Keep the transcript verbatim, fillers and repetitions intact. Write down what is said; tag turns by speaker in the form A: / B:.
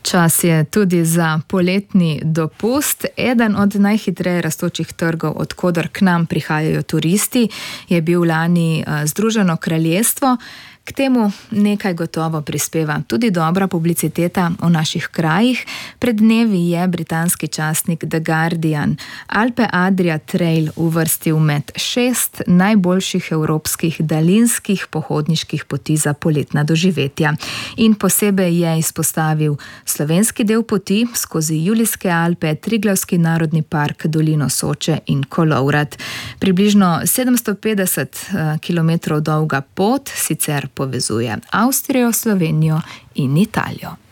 A: Čas je tudi za poletni dopust. Eden od najhitreje rastočih trgov, od koder k nam prihajajo turisti, je bil lani Združeno kraljestvo. K temu nekaj gotovo prispeva tudi dobra publiciteta v naših krajih. Pred dnevi je britanski časnik The Guardian Alpe Adria Trail uvrstil med šest najboljših evropskih daljinskih pohodniških poti za poletna doživetja. In posebej je izpostavil slovenski del poti skozi Julijske Alpe, Triglavski narodni park, dolino Soče in Kolovrat. Približno sedemsto petdeset kilometrov dolga pot sicer povezuje Avstrijo, Slovenijo in Italijo.